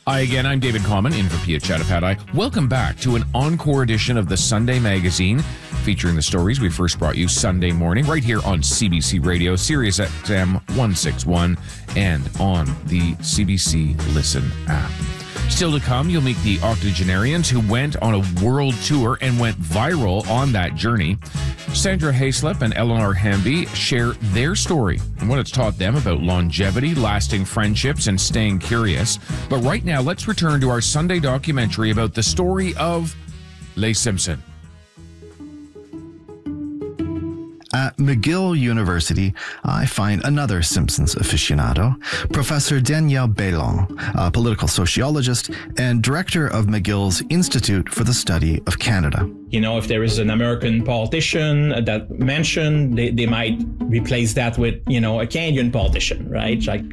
Hi again, I'm David Common, in for Pia Chattopadhyay. Welcome back to an encore edition of the Sunday Magazine, featuring the stories we first brought you Sunday morning, right here on CBC Radio, Sirius XM 161, and on the CBC Listen app. Still to come, you'll meet the octogenarians who went on a world tour and went viral on that journey. Sandra Hayslip and Eleanor Hamby share their story and what it's taught them about longevity, lasting friendships, and staying curious. But right now, let's return to our Sunday documentary about the story of Les Simpson. At McGill University, I find another Simpsons aficionado, Professor Danielle Bailon, a political sociologist and director of McGill's Institute for the Study of Canada. You know, if there is an American politician that mentioned, they might replace that with, a Canadian politician, right? Like